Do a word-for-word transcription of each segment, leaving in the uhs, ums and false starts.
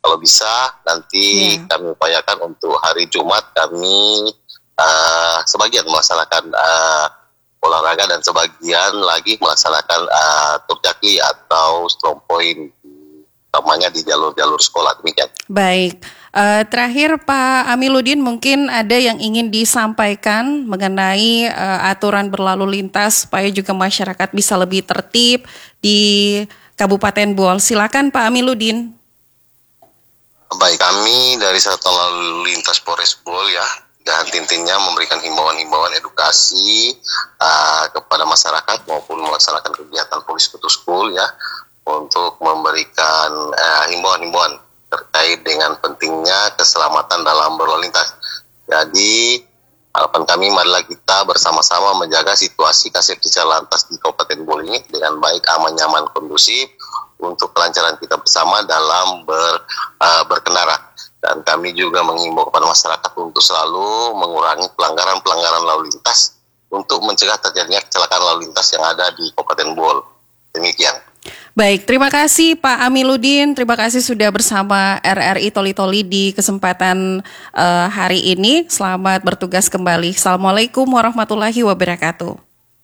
kalau bisa nanti yeah. kami upayakan untuk hari Jumat kami uh, sebagian melaksanakan uh, olahraga dan sebagian lagi melaksanakan uh, turjaki atau strong point, utamanya di jalur-jalur sekolah, demikian. Baik, uh, terakhir Pak Amiluddin, mungkin ada yang ingin disampaikan mengenai uh, aturan berlalu lintas supaya juga masyarakat bisa lebih tertib di Kabupaten Bool. Silakan Pak Amiluddin. Baik, kami dari Satuan Lalu Lintas Polres Bool ya, dan henti-hentinya memberikan himbauan-himbauan edukasi uh, kepada masyarakat maupun melaksanakan kegiatan Police to School ya, untuk memberikan uh, himbauan-himbauan terkait dengan pentingnya keselamatan dalam berlalu lintas. Jadi harapan kami marilah kita bersama-sama menjaga situasi kasih lantas di Kabupaten Bool ini dengan baik, aman, nyaman, kondusif untuk kelancaran kita bersama dalam ber, uh, berkendara. Dan kami juga menghimbau kepada masyarakat untuk selalu mengurangi pelanggaran-pelanggaran lalu lintas untuk mencegah terjadinya kecelakaan lalu lintas yang ada di Kabupaten Bool. Demikian. Baik, terima kasih Pak Amiluddin. Terima kasih sudah bersama R R I Toli Toli di kesempatan uh, hari ini. Selamat bertugas kembali. Assalamualaikum warahmatullahi wabarakatuh.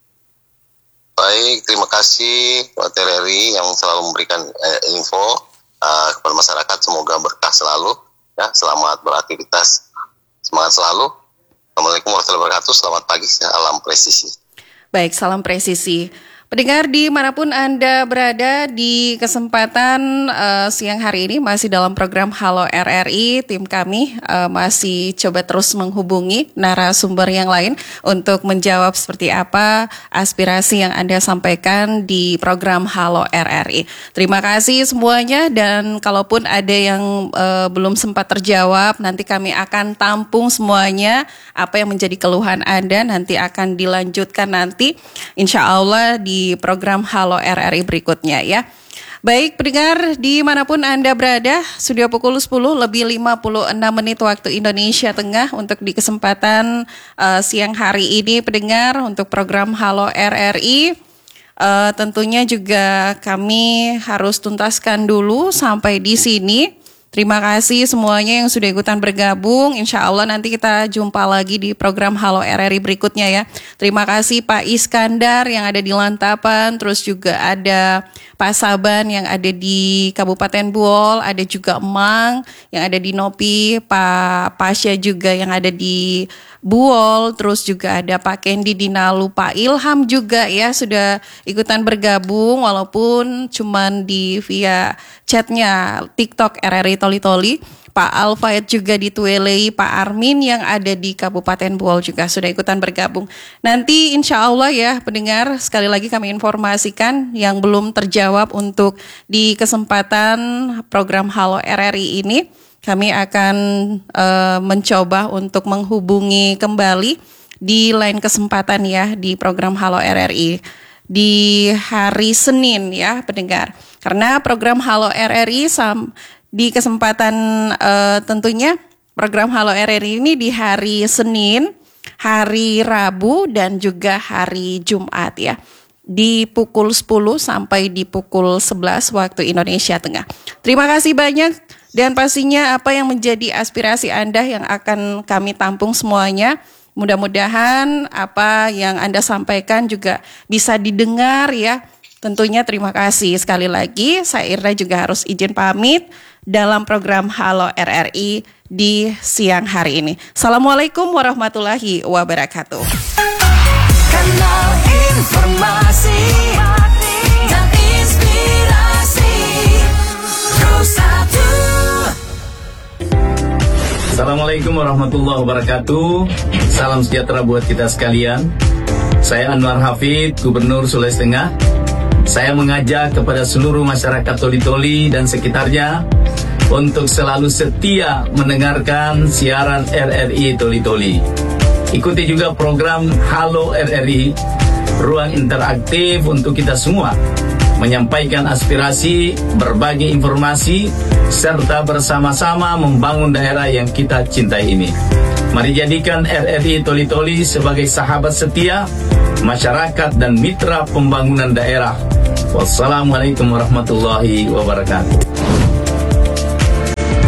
Baik, terima kasih buat R R I yang selalu memberikan eh, info uh, kepada masyarakat. Semoga berkah selalu. Ya, selamat beraktivitas, semangat selalu. Assalamualaikum warahmatullahi wabarakatuh. Selamat pagi, salam presisi. Baik, salam presisi. Pendengar dimanapun Anda berada, di kesempatan uh, siang hari ini masih dalam program Halo R R I, tim kami uh, masih coba terus menghubungi narasumber yang lain untuk menjawab seperti apa aspirasi yang Anda sampaikan di program Halo R R I. Terima kasih semuanya, dan kalaupun ada yang uh, belum sempat terjawab, nanti kami akan tampung semuanya apa yang menjadi keluhan Anda, nanti akan dilanjutkan nanti insya Allah di di program Halo R R I berikutnya ya. Baik pendengar dimanapun Anda berada, sudah pukul sepuluh lebih lima puluh enam menit waktu Indonesia Tengah untuk di kesempatan uh, siang hari ini pendengar untuk program Halo R R I. Uh, tentunya juga kami harus tuntaskan dulu sampai di sini. Terima kasih semuanya yang sudah ikutan bergabung. Insya Allah nanti kita jumpa lagi di program Halo R R I berikutnya ya. Terima kasih Pak Iskandar yang ada di Lantapan, terus juga ada Pak Saban yang ada di Kabupaten Bool, ada juga Emang yang ada di Nopi, Pak Pasya juga yang ada di Bool, terus juga ada Pak Kendi di Nalu, Pak Ilham juga ya sudah ikutan bergabung walaupun cuman di via chatnya TikTok R R I Toli Toli. Pak Alfayed juga di Tuelei, Pak Armin yang ada di Kabupaten Bool juga sudah ikutan bergabung. Nanti insya Allah ya pendengar, sekali lagi kami informasikan yang belum terjawab untuk di kesempatan program Halo R R I ini, kami akan uh, mencoba untuk menghubungi kembali di lain kesempatan ya di program Halo R R I di hari Senin ya pendengar. Karena program Halo R R I sam- di kesempatan uh, tentunya program Halo R R I ini di hari Senin, hari Rabu dan juga hari Jumat ya. Di pukul sepuluh sampai di pukul sebelas waktu Indonesia Tengah. Terima kasih banyak dan pastinya apa yang menjadi aspirasi Anda yang akan kami tampung semuanya. Mudah-mudahan apa yang Anda sampaikan juga bisa didengar ya. Tentunya terima kasih sekali lagi. Saya Irna juga harus izin pamit dalam program Halo R R I di siang hari ini. Assalamualaikum warahmatullahi wabarakatuh. Kanal informasi dan inspirasi satu. Assalamualaikum warahmatullahi wabarakatuh. Salam sejahtera buat kita sekalian. Saya Anwar Hafid, Gubernur Sulawesi Tengah. Saya mengajak kepada seluruh masyarakat Toli Toli dan sekitarnya untuk selalu setia mendengarkan siaran R R I Toli Toli. Ikuti juga program Halo R R I, ruang interaktif untuk kita semua menyampaikan aspirasi, berbagi informasi, serta bersama-sama membangun daerah yang kita cintai ini. Mari jadikan R R I Toli Toli sebagai sahabat setia masyarakat dan mitra pembangunan daerah. Wassalamualaikum warahmatullahi wabarakatuh.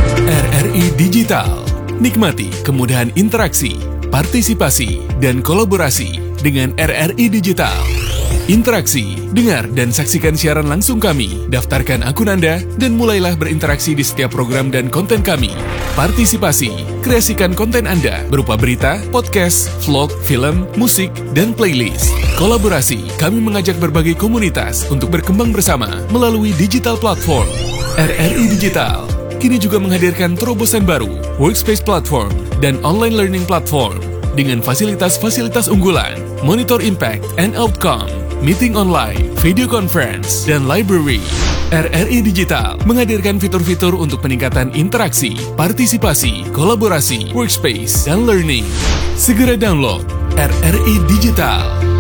Digital. Nikmati kemudahan interaksi, partisipasi, dan kolaborasi dengan R R I Digital. Interaksi, dengar dan saksikan siaran langsung kami, daftarkan akun Anda, dan mulailah berinteraksi di setiap program dan konten kami. Partisipasi, kreasikan konten Anda berupa berita, podcast, vlog, film, musik, dan playlist. Kolaborasi, kami mengajak berbagai komunitas untuk berkembang bersama melalui digital platform. R R I Digital kini juga menghadirkan terobosan baru, workspace platform, dan online learning platform dengan fasilitas-fasilitas unggulan, monitor impact and outcome, meeting online, video conference, dan library. R R I Digital menghadirkan fitur-fitur untuk peningkatan interaksi, partisipasi, kolaborasi, workspace, dan learning. Segera download R R I Digital.